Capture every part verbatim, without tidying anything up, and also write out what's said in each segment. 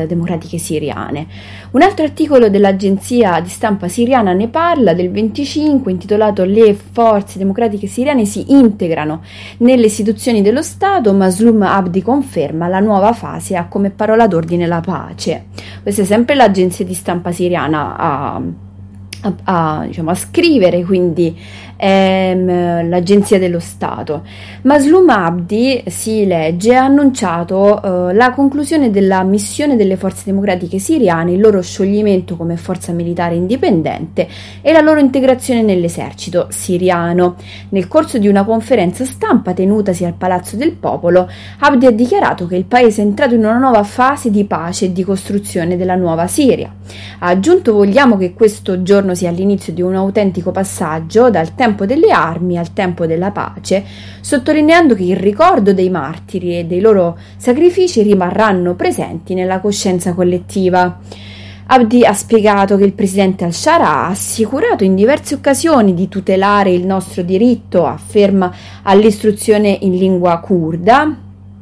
democratiche siriane. Un altro articolo dell'agenzia di stampa siriana ne parla, del venticinque, intitolato "Le forze democratiche siriane si integrano nelle istituzioni dello Stato, Mazloum Abdi conferma la nuova fase ha come parola d'ordine la pace". Questa è sempre l'agenzia di stampa siriana a, a, a, diciamo, a scrivere, quindi ehm, l'agenzia dello Stato. Mazloum Abdi, si legge, ha annunciato eh, la conclusione della missione delle forze democratiche siriane, il loro scioglimento come forza militare indipendente e la loro integrazione nell'esercito siriano. Nel corso di una conferenza stampa tenutasi al Palazzo del Popolo, Abdi ha dichiarato che il paese è entrato in una nuova fase di pace e di costruzione della nuova Siria. Ha aggiunto: "Vogliamo che questo giorno sia l'inizio di un autentico passaggio dal tempo delle armi al tempo della pace", sottolineando che il ricordo dei martiri e dei loro sacrifici rimarranno presenti nella coscienza collettiva. Abdi ha spiegato che il presidente al-Shara ha assicurato in diverse occasioni di tutelare il nostro diritto, afferma, all'istruzione in lingua curda.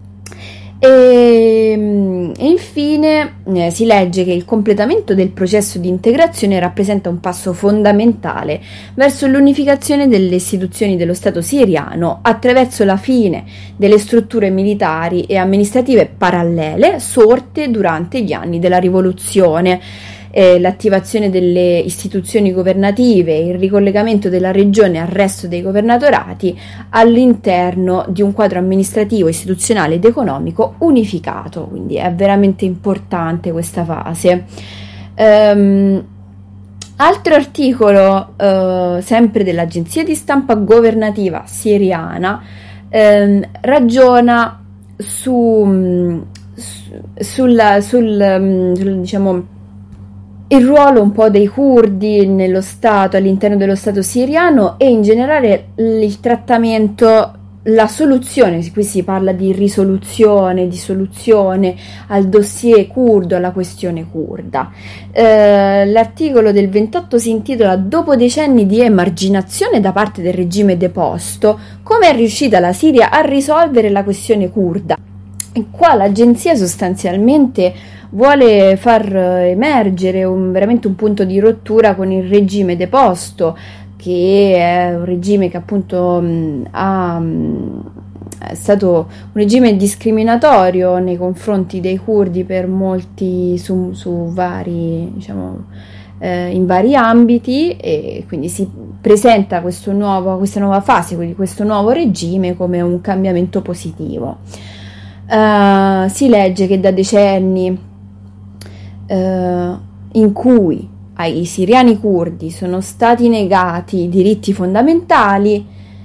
E, e infine eh, si legge che il completamento del processo di integrazione rappresenta un passo fondamentale verso l'unificazione delle istituzioni dello Stato siriano attraverso la fine delle strutture militari e amministrative parallele sorte durante gli anni della rivoluzione. Eh, l'attivazione delle istituzioni governative e il ricollegamento della regione al resto dei governatorati all'interno di un quadro amministrativo, istituzionale ed economico unificato. Quindi è veramente importante questa fase. Um, altro articolo, uh, sempre dell'agenzia di stampa governativa siriana, um, ragiona su, su, sulla, sul, um, sul diciamo il ruolo un po' dei curdi nello Stato, all'interno dello Stato siriano, e in generale il trattamento, la soluzione, qui si parla di risoluzione, di soluzione al dossier curdo, alla questione curda. Eh, l'articolo del ventotto si intitola "Dopo decenni di emarginazione da parte del regime deposto, come è riuscita la Siria a risolvere la questione curda?". E qua l'agenzia sostanzialmente vuole far emergere un, veramente un punto di rottura con il regime deposto, che è un regime che appunto mh, ha, mh, è stato un regime discriminatorio nei confronti dei curdi per molti, su, su vari, diciamo, eh, in vari ambiti, e quindi si presenta questo nuovo, questa nuova fase, quindi questo nuovo regime, come un cambiamento positivo. Uh, si legge che da decenni Uh, in cui ai siriani curdi sono stati negati i diritti fondamentali,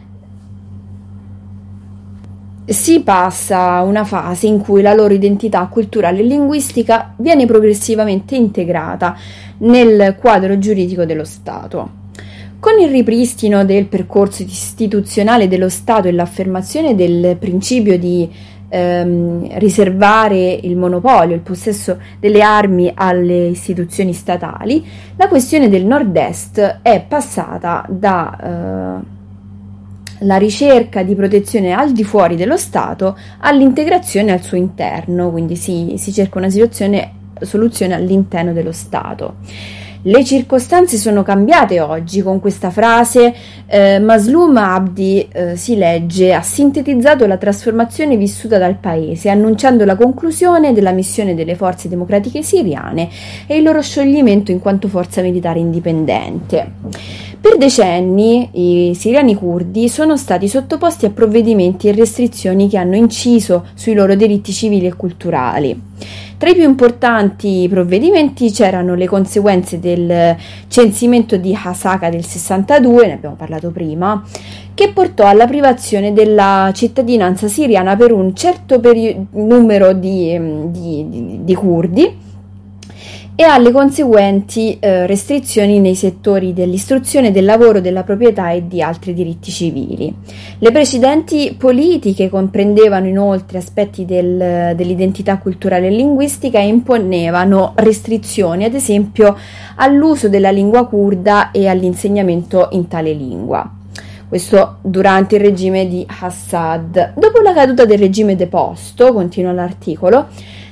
si passa a una fase in cui la loro identità culturale e linguistica viene progressivamente integrata nel quadro giuridico dello Stato. Con il ripristino del percorso istituzionale dello Stato e l'affermazione del principio di Ehm, riservare il monopolio, il possesso delle armi alle istituzioni statali, la questione del nord-est è passata da eh, la ricerca di protezione al di fuori dello Stato all'integrazione al suo interno, quindi si, si cerca una situazione, soluzione all'interno dello Stato. Le circostanze sono cambiate oggi. Con questa frase eh, Mazloum Abdi, eh, si legge, ha sintetizzato la trasformazione vissuta dal paese, annunciando la conclusione della missione delle forze democratiche siriane e il loro scioglimento in quanto forza militare indipendente. Per decenni i siriani curdi sono stati sottoposti a provvedimenti e restrizioni che hanno inciso sui loro diritti civili e culturali. Tra i più importanti provvedimenti c'erano le conseguenze del censimento di Hasaka del sessantadue, ne abbiamo parlato prima, che portò alla privazione della cittadinanza siriana per un certo peri- numero di, di, di, di curdi, e alle conseguenti eh, restrizioni nei settori dell'istruzione, del lavoro, della proprietà e di altri diritti civili. Le precedenti politiche comprendevano inoltre aspetti del, dell'identità culturale e linguistica e imponevano restrizioni, ad esempio, all'uso della lingua curda e all'insegnamento in tale lingua. Questo durante il regime di Assad. Dopo la caduta del regime deposto, continua l'articolo,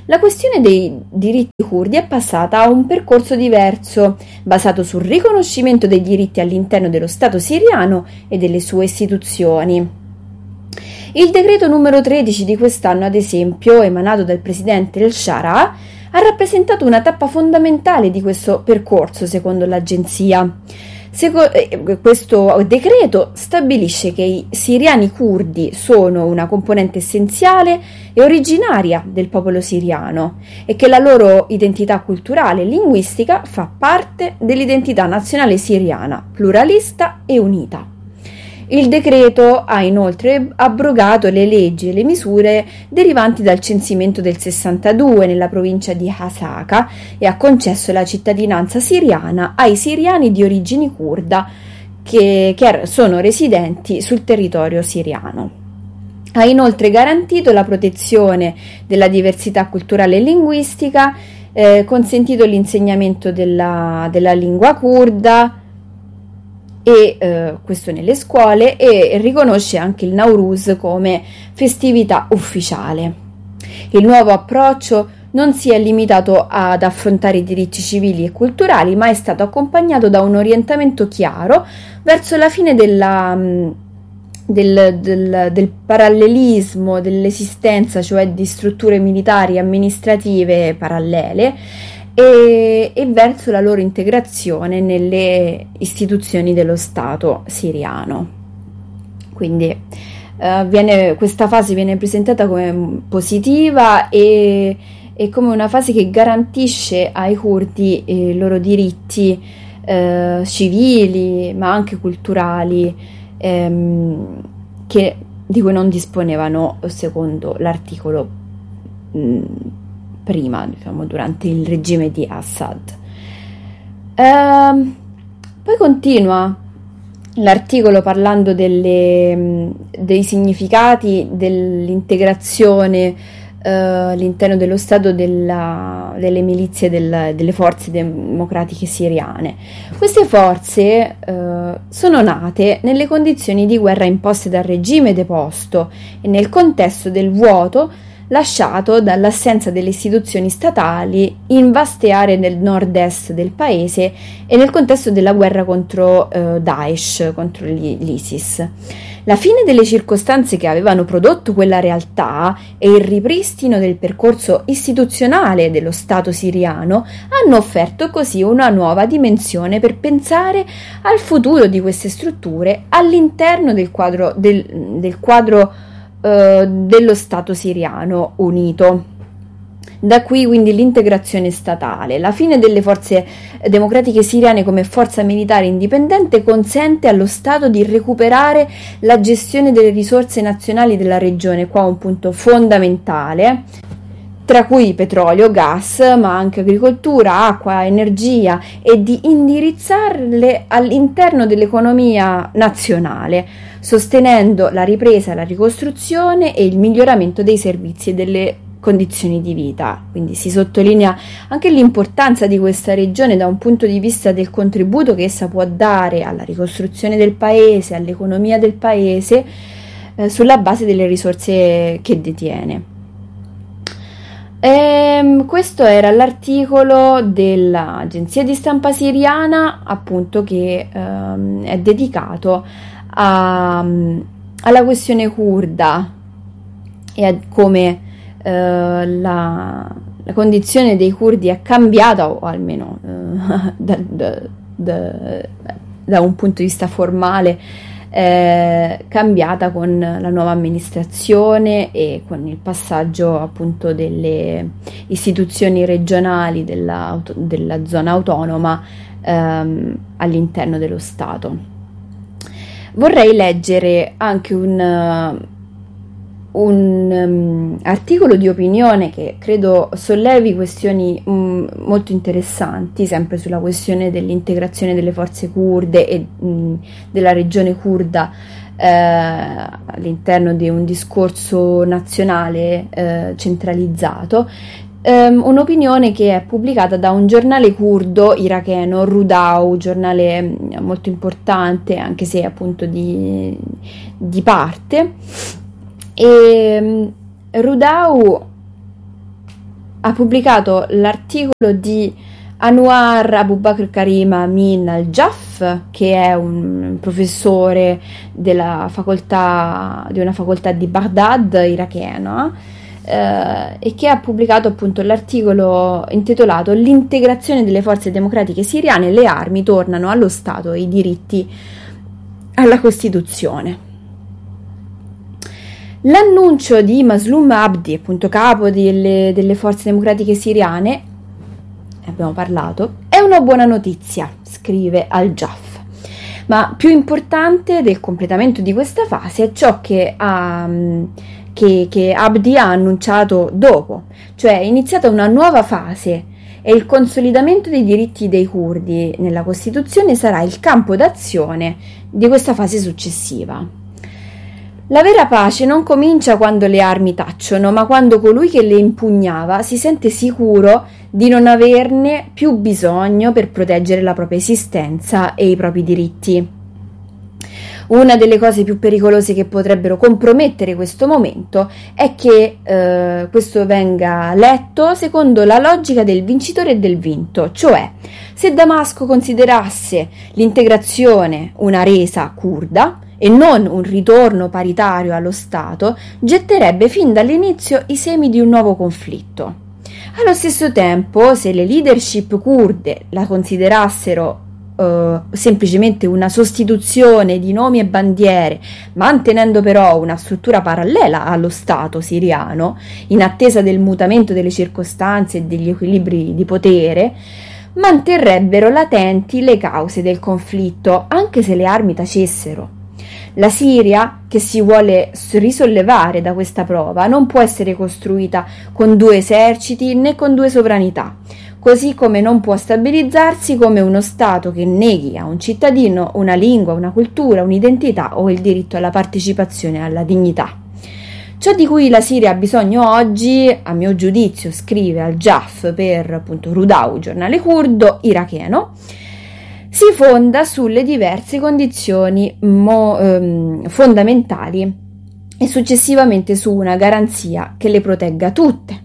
La questione dei diritti curdi è passata a un percorso diverso, basato sul riconoscimento dei diritti all'interno dello Stato siriano e delle sue istituzioni. Il decreto numero tredici di quest'anno, ad esempio, emanato dal presidente El-Shara, ha rappresentato una tappa fondamentale di questo percorso, secondo l'agenzia. Seco- eh, questo decreto stabilisce che i siriani curdi sono una componente essenziale e originaria del popolo siriano e che la loro identità culturale e linguistica fa parte dell'identità nazionale siriana, pluralista e unita. Il decreto ha inoltre abrogato le leggi e le misure derivanti dal censimento del sessantadue nella provincia di Hasaka e ha concesso la cittadinanza siriana ai siriani di origini curda che, che sono residenti sul territorio siriano. Ha inoltre garantito la protezione della diversità culturale e linguistica, eh, consentito l'insegnamento della, della lingua curda, e eh, questo nelle scuole, e riconosce anche il Nowruz come festività ufficiale. Il nuovo approccio non si è limitato ad affrontare i diritti civili e culturali, ma è stato accompagnato da un orientamento chiaro verso la fine della, del, del, del parallelismo dell'esistenza, cioè di strutture militari e amministrative parallele, E, e verso la loro integrazione nelle istituzioni dello Stato siriano. Quindi eh, viene, questa fase viene presentata come positiva e, e come una fase che garantisce ai curdi eh, i loro diritti eh, civili ma anche culturali ehm, che, di cui non disponevano secondo l'articolo mh, prima, diciamo, durante il regime di Assad. Ehm, poi continua l'articolo parlando delle, dei significati dell'integrazione eh, all'interno dello Stato della, delle milizie del, delle forze democratiche siriane. Queste forze eh, sono nate nelle condizioni di guerra imposte dal regime deposto e nel contesto del vuoto lasciato dall'assenza delle istituzioni statali in vaste aree nel nord-est del paese e nel contesto della guerra contro eh, Daesh, contro l'ISIS. La fine delle circostanze che avevano prodotto quella realtà e il ripristino del percorso istituzionale dello Stato siriano hanno offerto così una nuova dimensione per pensare al futuro di queste strutture all'interno del quadro del, del quadro dello Stato siriano unito. Da qui quindi l'integrazione statale. La fine delle forze democratiche siriane come forza militare indipendente consente allo Stato di recuperare la gestione delle risorse nazionali della regione, qua un punto fondamentale, tra cui petrolio, gas, ma anche agricoltura, acqua, energia, e di indirizzarle all'interno dell'economia nazionale, sostenendo la ripresa, la ricostruzione e il miglioramento dei servizi e delle condizioni di vita. Quindi si sottolinea anche l'importanza di questa regione da un punto di vista del contributo che essa può dare alla ricostruzione del paese, all'economia del paese, eh, sulla base delle risorse che detiene. Ehm, questo era l'articolo dell'agenzia di stampa siriana, appunto, che ehm, è dedicato a, alla questione curda e a come eh, la, la condizione dei curdi è cambiata, o almeno eh, da, da, da, da un punto di vista formale, Eh, cambiata con la nuova amministrazione e con il passaggio appunto delle istituzioni regionali della, della zona autonoma ehm, all'interno dello Stato. Vorrei leggere anche un, un um, articolo di opinione che credo sollevi questioni um, molto interessanti, sempre sulla questione dell'integrazione delle forze curde e um, della regione curda eh, all'interno di un discorso nazionale eh, centralizzato. Um, un'opinione che è pubblicata da un giornale curdo iracheno, Rudau, giornale molto importante anche se appunto di, di parte. E Rudau ha pubblicato l'articolo di Anwar Abubakr Karim Amin al-Jaff, che è un professore della facoltà, di una facoltà di Baghdad irachena, eh, e che ha pubblicato appunto l'articolo intitolato "L'integrazione delle forze democratiche siriane, le armi tornano allo Stato e i diritti alla Costituzione". L'annuncio di Maslum Abdi, appunto capo delle, delle forze democratiche siriane, abbiamo parlato, è una buona notizia, scrive Al-Jaff, ma più importante del completamento di questa fase è ciò che, ha, che, che Abdi ha annunciato dopo, cioè è iniziata una nuova fase e il consolidamento dei diritti dei curdi nella Costituzione sarà il campo d'azione di questa fase successiva. La vera pace non comincia quando le armi tacciono, ma quando colui che le impugnava si sente sicuro di non averne più bisogno per proteggere la propria esistenza e i propri diritti. Una delle cose più pericolose che potrebbero compromettere questo momento è che eh, questo venga letto secondo la logica del vincitore e del vinto, cioè se Damasco considerasse l'integrazione una resa curda e non un ritorno paritario allo Stato, getterebbe fin dall'inizio i semi di un nuovo conflitto. Allo stesso tempo, se le leadership kurde la considerassero eh, semplicemente una sostituzione di nomi e bandiere, mantenendo però una struttura parallela allo Stato siriano, in attesa del mutamento delle circostanze e degli equilibri di potere, manterrebbero latenti le cause del conflitto, anche se le armi tacessero. La Siria, che si vuole risollevare da questa prova, non può essere costruita con due eserciti né con due sovranità, così come non può stabilizzarsi come uno Stato che neghi a un cittadino una lingua, una cultura, un'identità o il diritto alla partecipazione e alla dignità. Ciò di cui la Siria ha bisogno oggi, a mio giudizio, scrive Al-Jaff per appunto Rudau, giornale curdo iracheno, si fonda sulle diverse condizioni mo, ehm, fondamentali e successivamente su una garanzia che le protegga tutte.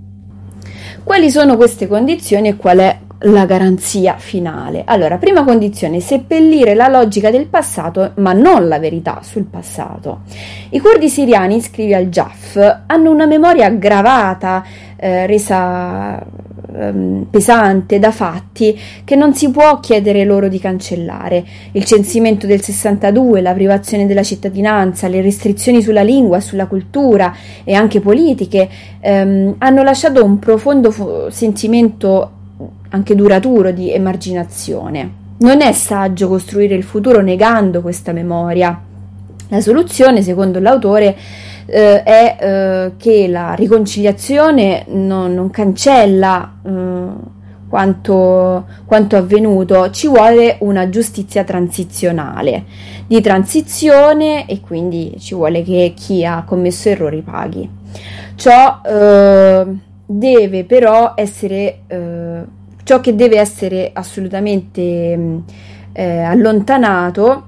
Quali sono queste condizioni e qual è la garanzia finale? Allora, prima condizione, seppellire la logica del passato ma non la verità sul passato. I curdi siriani, scrive Al-Jaff, hanno una memoria aggravata, eh, resa pesante da fatti che non si può chiedere loro di cancellare. Il censimento del sessantadue, la privazione della cittadinanza, le restrizioni sulla lingua, sulla cultura e anche politiche ehm, hanno lasciato un profondo fo- sentimento anche duraturo di emarginazione. Non è saggio costruire il futuro negando questa memoria. La soluzione, secondo l'autore, eh, è eh, che la riconciliazione non, non cancella eh, quanto, quanto avvenuto, ci vuole una giustizia transizionale, di transizione, e quindi ci vuole che chi ha commesso errori paghi. Ciò eh, deve però essere, eh, ciò che deve essere assolutamente eh, allontanato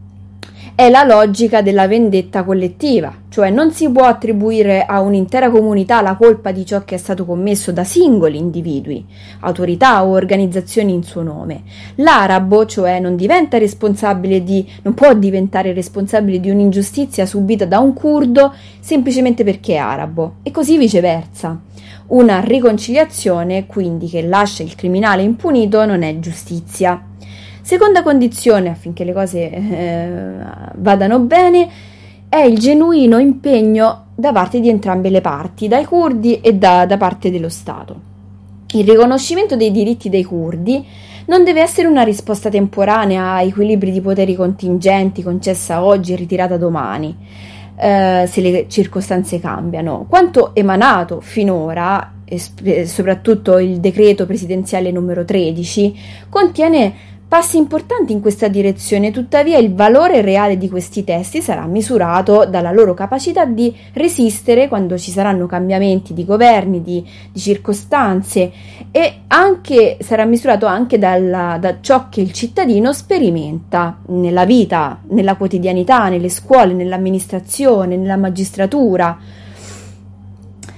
è la logica della vendetta collettiva, cioè non si può attribuire a un'intera comunità la colpa di ciò che è stato commesso da singoli individui, autorità o organizzazioni in suo nome. L'arabo, cioè, non diventa responsabile di, non può diventare responsabile di un'ingiustizia subita da un curdo semplicemente perché è arabo, e così viceversa. Una riconciliazione, quindi, che lascia il criminale impunito non è giustizia. Seconda condizione affinché le cose eh, vadano bene è il genuino impegno da parte di entrambe le parti, dai curdi e da, da parte dello Stato. Il riconoscimento dei diritti dei curdi non deve essere una risposta temporanea a equilibri di poteri contingenti concessa oggi e ritirata domani, eh, se le circostanze cambiano. Quanto emanato finora, e soprattutto il decreto presidenziale numero tredici, contiene passi importanti in questa direzione, tuttavia il valore reale di questi testi sarà misurato dalla loro capacità di resistere quando ci saranno cambiamenti di governi, di, di circostanze, e anche sarà misurato anche dalla, da ciò che il cittadino sperimenta nella vita, nella quotidianità, nelle scuole, nell'amministrazione, nella magistratura.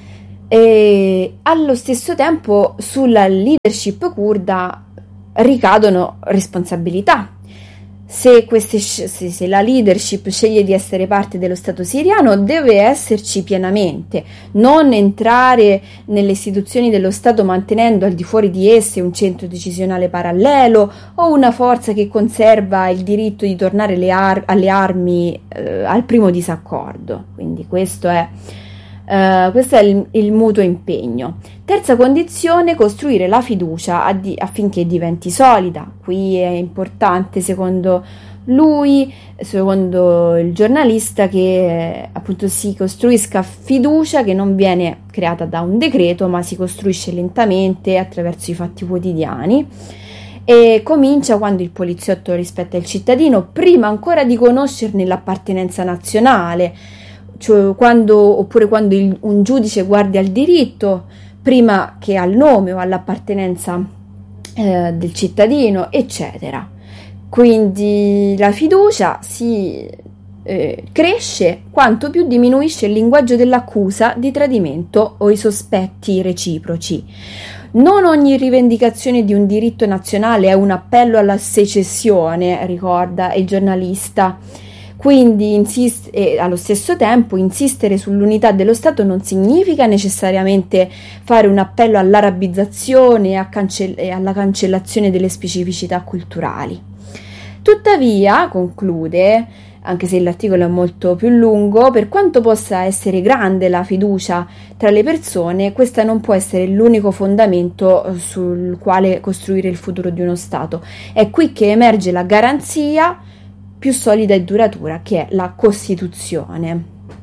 E allo stesso tempo sulla leadership curda ricadono responsabilità. Se, queste, se, se la leadership sceglie di essere parte dello Stato siriano, deve esserci pienamente, non entrare nelle istituzioni dello Stato mantenendo al di fuori di esse un centro decisionale parallelo o una forza che conserva il diritto di tornare le ar- alle armi eh, al primo disaccordo. Quindi questo è Uh, questo è il, il mutuo impegno. Terza condizione, costruire la fiducia addi- affinché diventi solida. Qui è importante, secondo lui, secondo il giornalista, che eh, appunto si costruisca fiducia che non viene creata da un decreto, ma si costruisce lentamente attraverso i fatti quotidiani. E comincia quando il poliziotto rispetta il cittadino, prima ancora di conoscerne l'appartenenza nazionale. Cioè, quando, oppure quando il, un giudice guardi al diritto prima che al nome o all'appartenenza eh, del cittadino, eccetera. Quindi la fiducia si eh, cresce quanto più diminuisce il linguaggio dell'accusa di tradimento o i sospetti reciproci. Non ogni rivendicazione di un diritto nazionale è un appello alla secessione, ricorda il giornalista. Quindi insist- e allo stesso tempo insistere sull'unità dello Stato non significa necessariamente fare un appello all'arabizzazione e, a cance- e alla cancellazione delle specificità culturali. Tuttavia, conclude, anche se l'articolo è molto più lungo, per quanto possa essere grande la fiducia tra le persone, questa non può essere l'unico fondamento sul quale costruire il futuro di uno Stato. È qui che emerge la garanzia più solida e duratura, che è la Costituzione.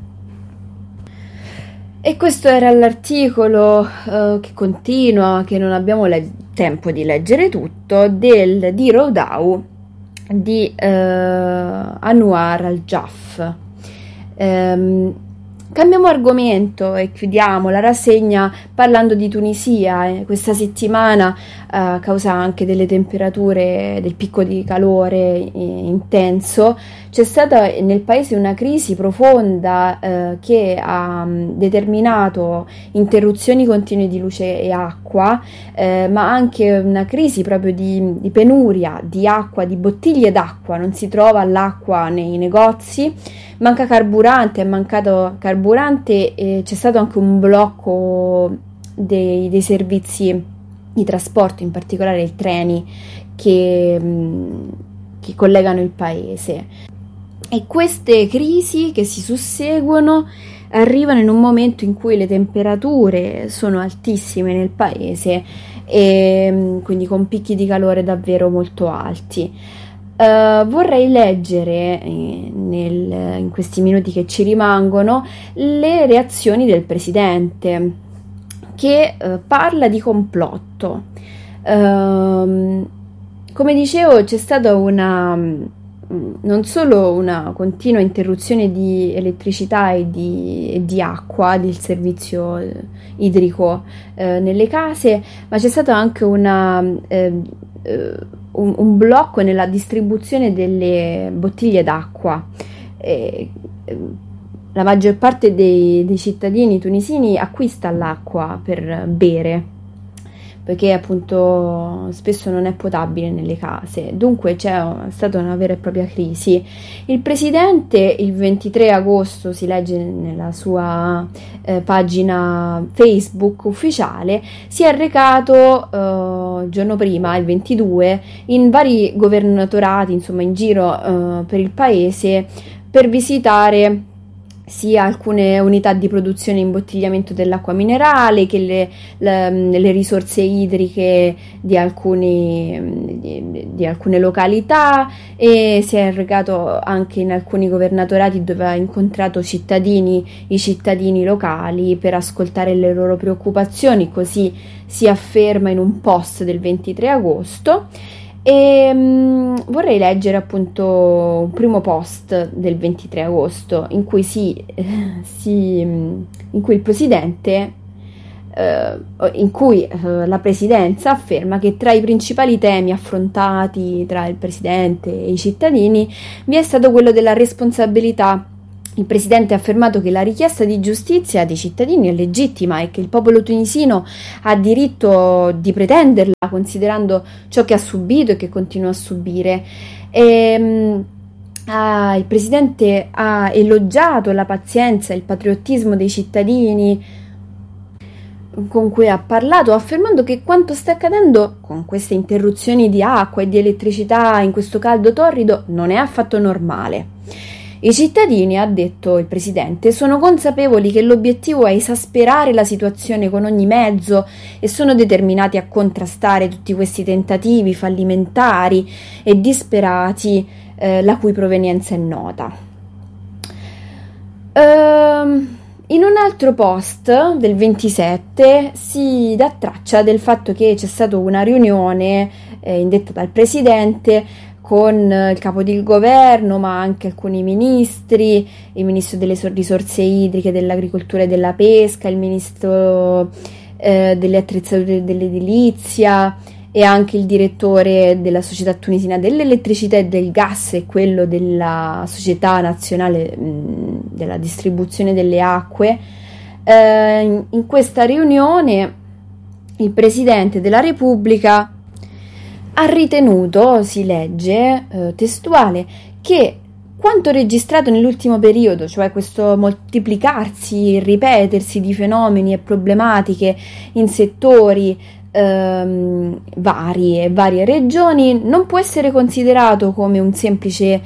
E questo era l'articolo uh, che continua, che non abbiamo le- tempo di leggere tutto, del di Roudou di uh, Anouar al-Jaff. Um, Cambiamo argomento e chiudiamo la rassegna parlando di Tunisia. Eh, questa settimana, eh, a causa anche delle temperature, del picco di calore eh, intenso, c'è stata nel paese una crisi profonda eh, che ha mh, determinato interruzioni continue di luce e acqua, eh, ma anche una crisi proprio di, di penuria di acqua, di bottiglie d'acqua. Non si trova l'acqua nei negozi. Manca carburante, è mancato carburante e c'è stato anche un blocco dei, dei servizi di trasporto, in particolare i treni che, che collegano il paese. E queste crisi che si susseguono arrivano in un momento in cui le temperature sono altissime nel paese e quindi con picchi di calore davvero molto alti. Uh, vorrei leggere eh, nel, in questi minuti che ci rimangono le reazioni del presidente, che uh, parla di complotto. Uh, come dicevo, c'è stata una non solo una continua interruzione di elettricità e di, e di acqua del servizio idrico eh, nelle case, ma c'è stato anche una eh, Un, un blocco nella distribuzione delle bottiglie d'acqua. E, la maggior parte dei, dei cittadini tunisini acquista l'acqua per bere, perché appunto spesso non è potabile nelle case, dunque c'è stata una vera e propria crisi. Il presidente il ventitré agosto, si legge nella sua eh, pagina Facebook ufficiale, si è recato eh, il giorno prima, il ventidue, in vari governatorati, insomma in giro eh, per il paese, per visitare sia alcune unità di produzione e imbottigliamento dell'acqua minerale che le, le, le risorse idriche di, alcuni, di, di alcune località, e si è recato anche in alcuni governatorati dove ha incontrato cittadini, i cittadini locali, per ascoltare le loro preoccupazioni, così si afferma in un post del ventitré agosto. E um, vorrei leggere appunto un primo post del ventitré agosto in cui, si, eh, si, in cui il presidente, eh, in cui eh, la presidenza afferma che tra i principali temi affrontati tra il presidente e i cittadini vi è stato quello della responsabilità Il presidente ha affermato che la richiesta di giustizia dei cittadini è legittima e che il popolo tunisino ha diritto di pretenderla, considerando ciò che ha subito e che continua a subire. E, mh, ah, il presidente ha elogiato la pazienza e il patriottismo dei cittadini con cui ha parlato, affermando che quanto sta accadendo con queste interruzioni di acqua e di elettricità in questo caldo torrido non è affatto normale. I cittadini, ha detto il presidente, sono consapevoli che l'obiettivo è esasperare la situazione con ogni mezzo e sono determinati a contrastare tutti questi tentativi fallimentari e disperati, eh, la cui provenienza è nota. Ehm... In un altro post del ventisette si dà traccia del fatto che c'è stata una riunione eh, indetta dal presidente con il capo del governo, ma anche alcuni ministri, il ministro delle risorse idriche, dell'agricoltura e della pesca, il ministro eh, delle attrezzature dell'edilizia e anche il direttore della società tunisina dell'elettricità e del gas e quello della società nazionale mh, della distribuzione delle acque. Eh, in, in questa riunione il presidente della Repubblica ha ritenuto, si legge eh, testuale, che quanto registrato nell'ultimo periodo, cioè questo moltiplicarsi, ripetersi di fenomeni e problematiche in settori ehm, vari e varie regioni, non può essere considerato come un semplice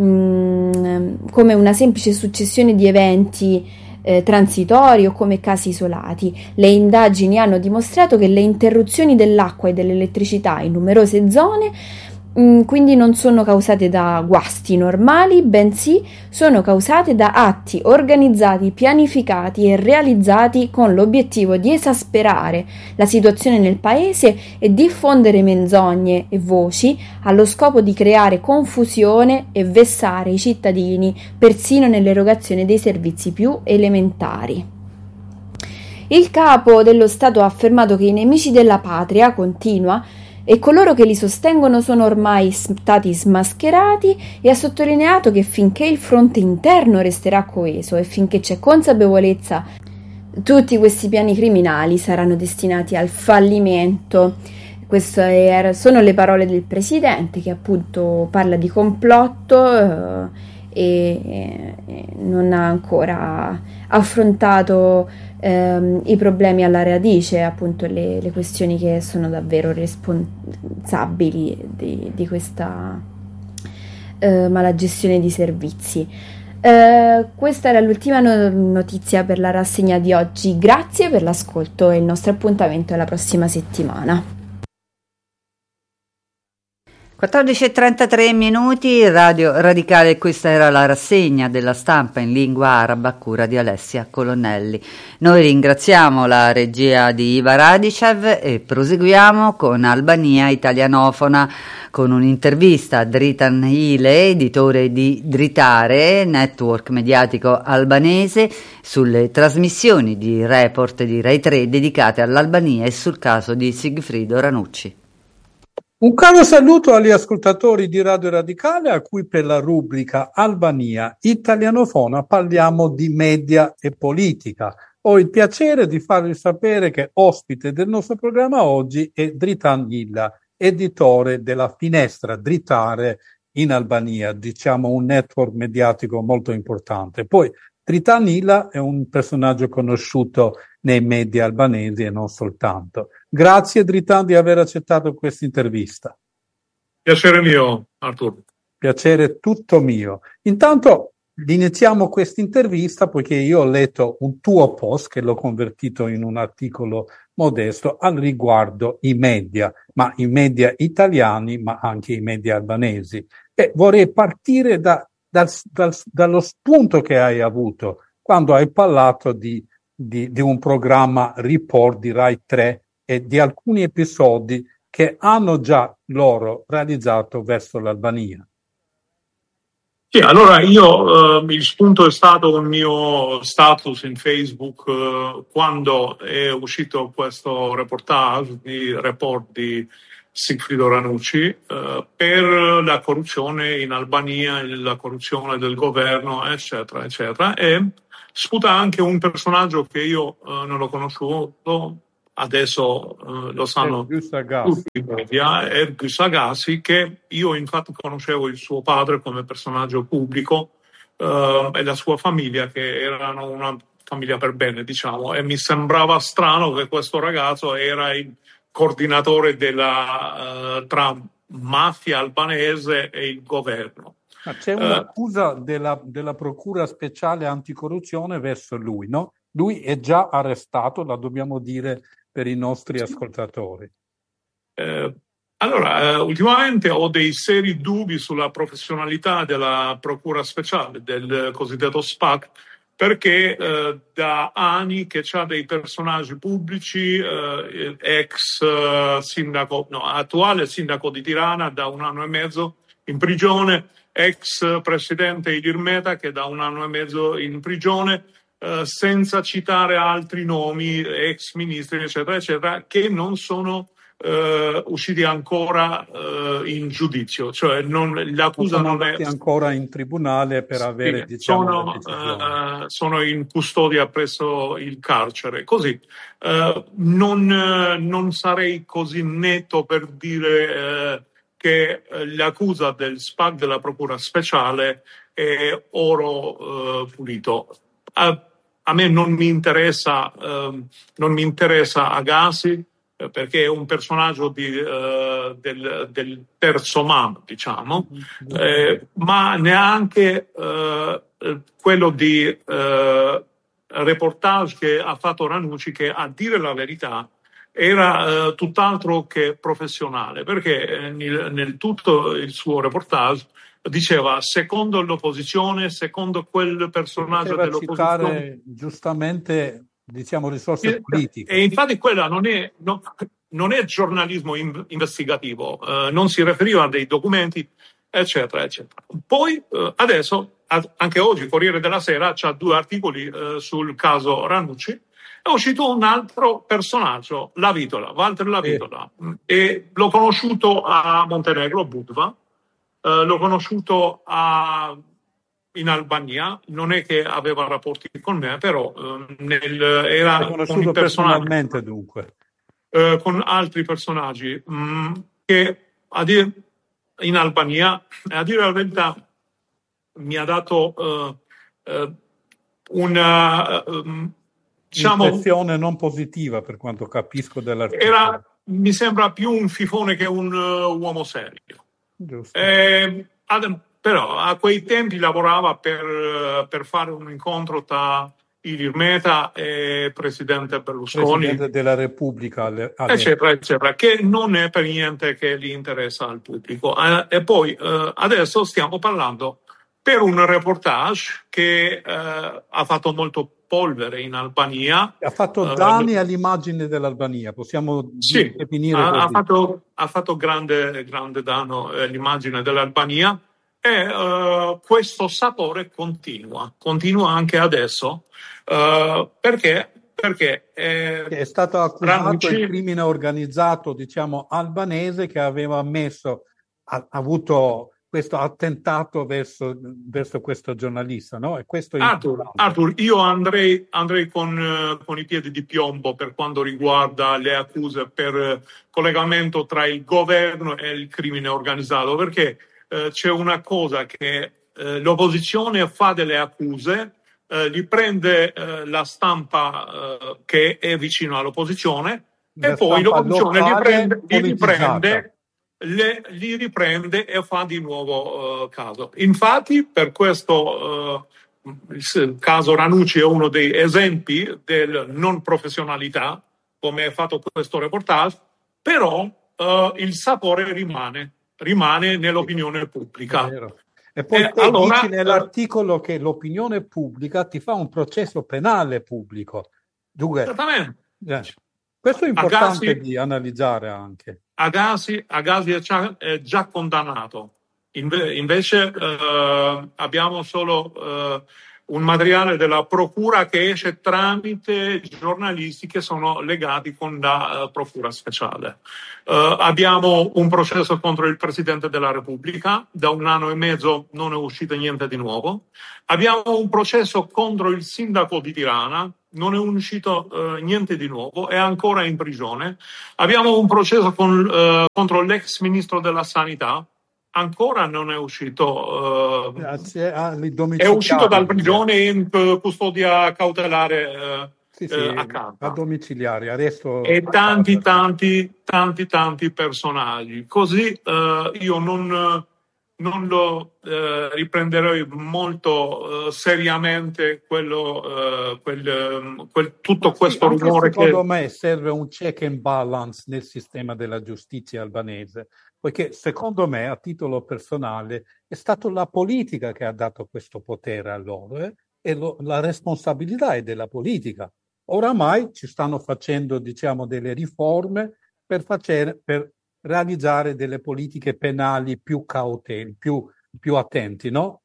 mh, come una semplice successione di eventi eh, transitori o come casi isolati. Le indagini hanno dimostrato che le interruzioni dell'acqua e dell'elettricità in numerose zone quindi non sono causate da guasti normali, bensì sono causate da atti organizzati, pianificati e realizzati con l'obiettivo di esasperare la situazione nel paese e diffondere menzogne e voci allo scopo di creare confusione e vessare i cittadini persino nell'erogazione dei servizi più elementari. Il capo dello Stato ha affermato che i nemici della patria, continua, e coloro che li sostengono sono ormai stati smascherati e ha sottolineato che finché il fronte interno resterà coeso e finché c'è consapevolezza, tutti questi piani criminali saranno destinati al fallimento. Queste sono le parole del presidente, che appunto parla di complotto eh, e, e non ha ancora affrontato Ehm, i problemi alla radice, appunto le, le questioni che sono davvero responsabili di, di questa eh, malagestione di servizi. Eh, questa era l'ultima no- notizia per la rassegna di oggi. Grazie per l'ascolto e il nostro appuntamento è la prossima settimana. quattordici e trentatré minuti, Radio Radicale, questa era la rassegna della stampa in lingua araba a cura di Alessia Colonnelli. Noi ringraziamo la regia di Iva Radicev e proseguiamo con Albania Italianofona, con un'intervista a Dritan Hile, editore di Dritare, network mediatico albanese, sulle trasmissioni di report di Rai tre dedicate all'Albania e sul caso di Sigfrido Ranucci. Un caro saluto agli ascoltatori di Radio Radicale, a cui per la rubrica Albania Italianofona parliamo di media e politica. Ho il piacere di farvi sapere che ospite del nostro programma oggi è Dritan Hila, editore della Finestra Dritare in Albania, diciamo un network mediatico molto importante. Poi Dritan Hila è un personaggio conosciuto nei media albanesi e non soltanto. Grazie Dritan di aver accettato questa intervista. Piacere mio, Artur. Piacere tutto mio. Intanto iniziamo questa intervista poiché io ho letto un tuo post che l'ho convertito in un articolo modesto al riguardo i media, ma i media italiani, ma anche i media albanesi. E vorrei partire da, dal, dal, dallo spunto che hai avuto quando hai parlato di Di, di un programma report di Rai tre e di alcuni episodi che hanno già loro realizzato verso l'Albania. Sì, allora io, eh, il spunto è stato un mio status in Facebook eh, quando è uscito questo reportage, di report di Sigfrido Ranucci eh, per la corruzione in Albania, la corruzione del governo, eccetera, eccetera. E sputa anche un personaggio che io eh, non l'ho conosciuto, adesso eh, lo sanno tutti i media, Ergüs Agassi, che io infatti conoscevo il suo padre come personaggio pubblico eh, e la sua famiglia, che erano una famiglia per bene, diciamo, e mi sembrava strano che questo ragazzo era il coordinatore della, uh, tra mafia albanese e il governo. Ma c'è un'accusa uh, della, della Procura Speciale Anticorruzione verso lui, no? Lui è già arrestato, la dobbiamo dire per i nostri ascoltatori. Eh, allora, eh, ultimamente ho dei seri dubbi sulla professionalità della Procura Speciale, del cosiddetto SPAC, perché eh, da anni che c'ha dei personaggi pubblici, eh, ex eh, sindaco, no, attuale sindaco di Tirana da un anno e mezzo in prigione, ex presidente Ilir Meta che da un anno e mezzo in prigione, eh, senza citare altri nomi, ex ministri, eccetera, eccetera, che non sono Uh, usciti ancora uh, in giudizio, cioè non, l'accusa non, non è ancora in tribunale per avere, sì, diciamo, sono, uh, sono in custodia presso il carcere. Così uh, non, uh, non sarei così netto per dire uh, che uh, l'accusa del SPAC della Procura Speciale è oro uh, pulito. Uh, a me non mi interessa, uh, non mi interessa Agassi, perché è un personaggio di, uh, del, del terzo man, diciamo, eh, ma neanche uh, quello di uh, reportage che ha fatto Ranucci, che a dire la verità era uh, tutt'altro che professionale, perché nel, nel tutto il suo reportage diceva secondo l'opposizione, secondo quel personaggio dell'opposizione. Citare giustamente, diciamo, risorse politiche. E infatti quella non è, no, non è giornalismo in, investigativo, eh, non si riferiva a dei documenti, eccetera, eccetera. Poi eh, adesso, anche oggi, Corriere della Sera c'ha due articoli eh, sul caso Ranucci. È uscito un altro personaggio, La Vitola, Walter La Vitola, eh. e l'ho conosciuto a Montenegro, Budva, eh, l'ho conosciuto a in Albania, non è che aveva rapporti con me, però eh, nel, era conosciuto con personalmente dunque eh, con altri personaggi mh, che a dire, in Albania, a dire la verità, mi ha dato uh, uh, una uh, diciamo, impressione non positiva, per quanto capisco dell'articolo. Era, mi sembra più un fifone che un uh, uomo serio. Giusto. Eh, ad, Però a quei tempi lavorava per, per fare un incontro tra Ilir Meta e Presidente Berlusconi. Presidente della Repubblica. Alle, alle... Eccetera, eccetera, che non è per niente che gli interessa al pubblico. Eh, e poi eh, adesso stiamo parlando per un reportage che eh, ha fatto molto polvere in Albania. Ha fatto danni uh, all'immagine dell'Albania, possiamo sì, definire ha, così. Ha fatto, ha fatto grande, grande danno all'immagine dell'Albania. E uh, questo sapore continua, continua anche adesso, uh, perché, perché eh, è stato accusato Ranucci... il crimine organizzato, diciamo, albanese, che aveva ammesso, ha, ha avuto questo attentato verso, verso questo giornalista, no? E questo è Arthur, Arthur, io andrei, andrei con, uh, con i piedi di piombo per quanto riguarda le accuse per uh, collegamento tra il governo e il crimine organizzato, perché Uh, c'è una cosa che uh, l'opposizione fa delle accuse, uh, li prende uh, la stampa uh, che è vicino all'opposizione la e poi l'opposizione li prende, li, riprende, le, li riprende e fa di nuovo uh, caso. Infatti per questo uh, il caso Ranucci è uno dei esempi del non professionalità, come è fatto questo reportage, però uh, il sapore rimane. rimane nell'opinione pubblica. E poi e te allora, dici nell'articolo che l'opinione pubblica ti fa un processo penale pubblico. Dunque, esattamente. Eh, questo è importante Agassi, di analizzare anche. Agassi, Agassi è, già, è già condannato. Inve- invece eh, abbiamo solo eh, un materiale della procura che esce tramite giornalisti che sono legati con la uh, procura speciale. Uh, abbiamo un processo contro il Presidente della Repubblica, da un anno e mezzo non è uscito niente di nuovo. Abbiamo un processo contro il sindaco di Tirana, non è uscito uh, niente di nuovo, è ancora in prigione. Abbiamo un processo con, uh, contro l'ex ministro della Sanità, ancora non è uscito, uh, Grazie, ah, è uscito dal prigione in uh, custodia cautelare uh, sì, sì, uh, a casa. A domiciliare, arresto E a tanti, casa. tanti, tanti, tanti personaggi. Così uh, io non, non lo uh, riprenderei molto uh, seriamente quello, uh, quel, quel, tutto sì, questo anche rumore secondo che... me serve un check and balance nel sistema della giustizia albanese, poiché secondo me, a titolo personale, è stata la politica che ha dato questo potere a loro eh? e lo, la responsabilità è della politica. Oramai ci stanno facendo, diciamo, delle riforme per, facere, per realizzare delle politiche penali più cautele, più, più attenti, no?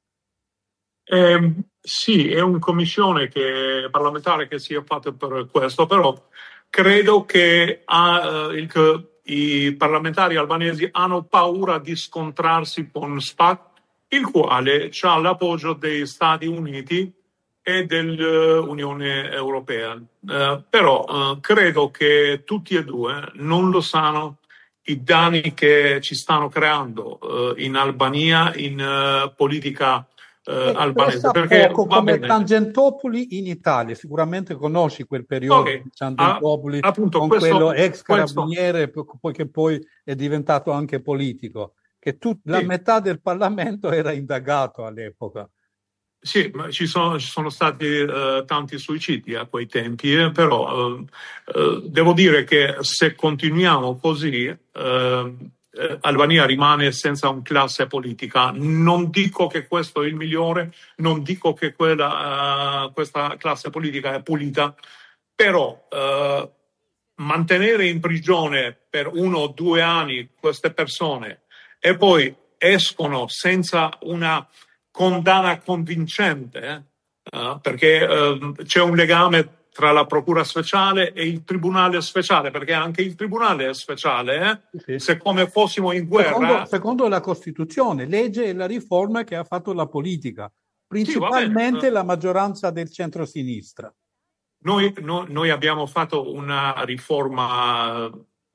Eh, sì, è una commissione che, parlamentare che si è fatta per questo, però credo che, ha, eh, il, che i parlamentari albanesi hanno paura di scontrarsi con S P A C, il quale ha l'appoggio degli Stati Uniti e dell'Unione Europea. Eh, però eh, credo che tutti e due non lo sanno i danni che ci stanno creando eh, in Albania, in uh, politica uh, albanese. Perché poco va come bene. Tangentopoli in Italia, sicuramente conosci quel periodo Okay. di Tangentopoli Ah, appunto, con questo, quello ex questo, carabiniere, poiché poi è diventato anche politico, che tut, la sì. metà del Parlamento era indagato all'epoca. Sì, ma ci sono, ci sono stati uh, tanti suicidi a quei tempi, eh, però uh, uh, devo dire che se continuiamo così, uh, Albania rimane senza un classe politica. Non dico che questo è il migliore, non dico che quella, uh, questa classe politica è pulita, però uh, mantenere in prigione per uno o due anni queste persone e poi escono senza una condanna convincente, eh, perché eh, c'è un legame tra la procura speciale e il tribunale speciale, perché anche il tribunale è speciale, eh? Sì. Se come fossimo in guerra... Secondo, secondo la Costituzione, legge e la riforma che ha fatto la politica, principalmente sì, la maggioranza del centro-sinistra. Noi, no, noi abbiamo fatto una riforma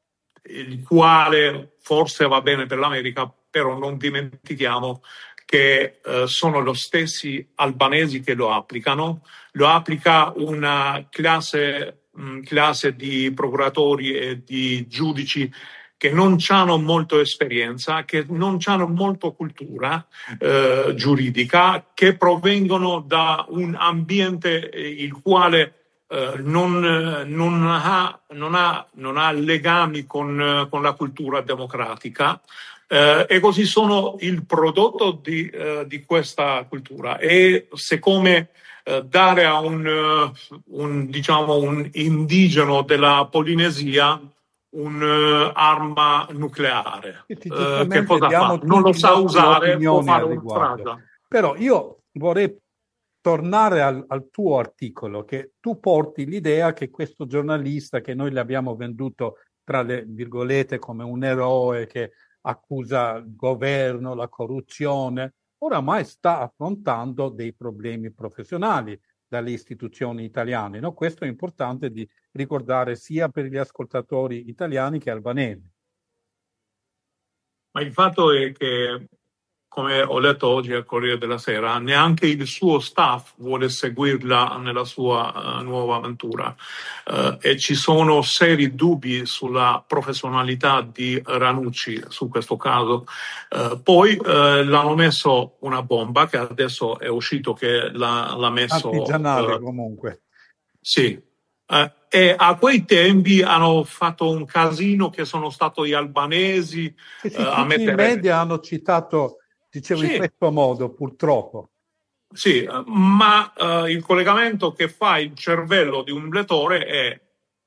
il quale forse va bene per l'America, però non dimentichiamo che eh, sono lo stessi albanesi che lo applicano, lo applica una classe, mh, classe di procuratori e di giudici che non hanno molto esperienza, che non hanno molto cultura eh, giuridica, che provengono da un ambiente eh, il quale eh, non, non, ha, non, ha, non ha legami con, con la cultura democratica. Eh, e così sono il prodotto di, eh, di questa cultura e siccome eh, dare a un, un, diciamo, un indigeno della Polinesia un'arma uh, nucleare, uh, che cosa fa? Non lo sa usare, può fare un strage. Però io vorrei tornare al, al tuo articolo, che tu porti l'idea che questo giornalista, che noi l'abbiamo venduto tra le virgolette come un eroe che accusa il governo, la corruzione, oramai sta affrontando dei problemi professionali dalle istituzioni italiane. No? Questo è importante di ricordare sia per gli ascoltatori italiani che albanesi. Ma il fatto è che, come ho letto oggi al Corriere della Sera, neanche il suo staff vuole seguirla nella sua uh, nuova avventura uh, e ci sono seri dubbi sulla professionalità di Ranucci su questo caso. Uh, poi uh, l'hanno messo una bomba che adesso è uscito che l'ha, l'ha messo... Artigianale uh, comunque. Sì. Uh, e a quei tempi hanno fatto un casino che sono stati gli albanesi sì, sì, uh, a tutti mettere... i media hanno citato, dicevo, sì. in questo modo, purtroppo. Sì, ma uh, il collegamento che fa il cervello di un lettore è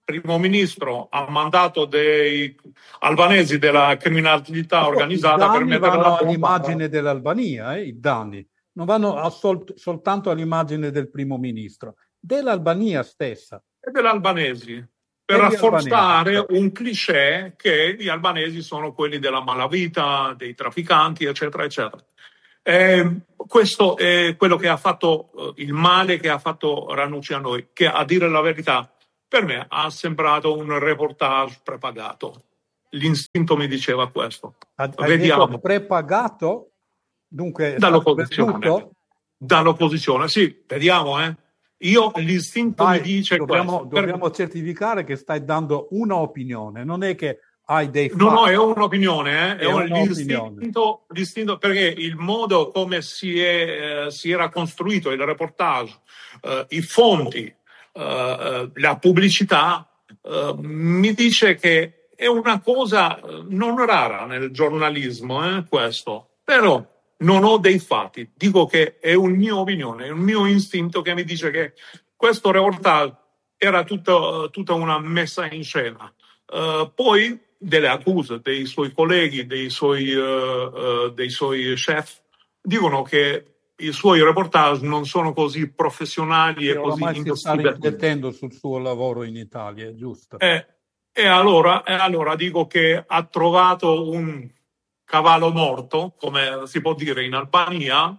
primo ministro ha mandato dei albanesi della criminalità organizzata per mettere vanno la bomba. all'immagine dell'Albania, eh, i danni non vanno a sol- soltanto all'immagine del primo ministro, dell'Albania stessa. E degli albanesi, per E gli rafforzare albanesi. un cliché che gli albanesi sono quelli della malavita, dei trafficanti, eccetera, eccetera. Eh, questo è quello che ha fatto eh, il male che ha fatto Ranucci a noi, che a dire la verità per me ha sembrato un reportage prepagato. L'istinto mi diceva questo. Ha- Hai Vediamo. detto prepagato? Dunque è stato Dall'opposizione. venduto? Dall'opposizione, sì, vediamo, eh. Io l'istinto Dai, mi dice dobbiamo, questo. Per- dobbiamo certificare che stai dando una opinione, non è che hai dei fatti. No, no, è un'opinione, eh? È è un, un'opinione. l'istinto, l'istinto, perché il modo come si, è, eh, si era costruito il reportage, eh, i fonti, eh, eh, la pubblicità, eh, mi dice che è una cosa eh, non rara nel giornalismo, eh, questo, però non ho dei fatti, dico che è un mio opinione, è un mio istinto che mi dice che questo reportage era tutto, tutta una messa in scena. Uh, poi delle accuse dei suoi colleghi, dei suoi, uh, uh, dei suoi chef, dicono che i suoi reportage non sono così professionali e, E così oramai si sta investigativi. riflettendo sul suo lavoro in Italia, è giusto? E, e, allora, e allora dico che ha trovato un cavallo morto, come si può dire in Albania,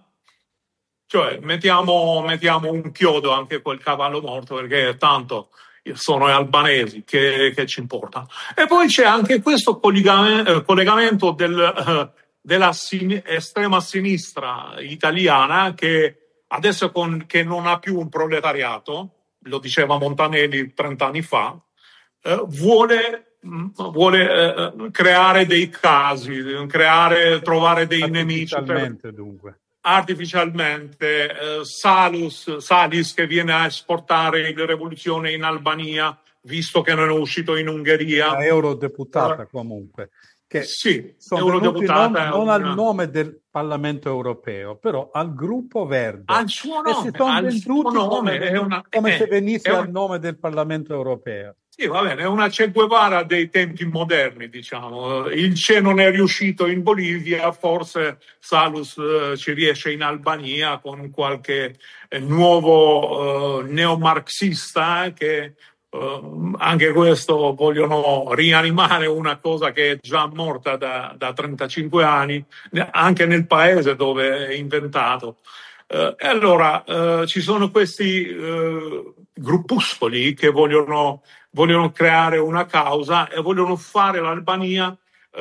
cioè mettiamo, mettiamo un chiodo anche a quel cavallo morto, perché tanto sono albanesi, che, che ci importa. E poi c'è anche questo collegamento, collegamento del, eh, della sin- estrema sinistra italiana che adesso con, che non ha più un proletariato, lo diceva Montanelli trent'anni fa, eh, vuole, vuole eh, creare dei casi, creare, trovare dei nemici. Artificialmente, dunque. Artificialmente, eh, Salus, Salis che viene a esportare la rivoluzione in Albania, visto che non è uscito in Ungheria. La eurodeputata comunque, che sì, sono venuti non, non una... al nome del Parlamento europeo, però al gruppo verde. Al suo e nome, si sono al venduti suo nome, come, è una, come è, se venisse è al un... nome del Parlamento europeo. Sì, va bene, è una Che Guevara dei tempi moderni, diciamo. Il Che non è riuscito in Bolivia, forse Salus eh, ci riesce in Albania con qualche eh, nuovo eh, neomarxista che eh, anche questo vogliono rianimare una cosa che è già morta da, da trentacinque anni, anche nel paese dove è inventato. Uh, e allora uh, ci sono questi uh, gruppuscoli che vogliono, vogliono creare una causa e vogliono fare l'Albania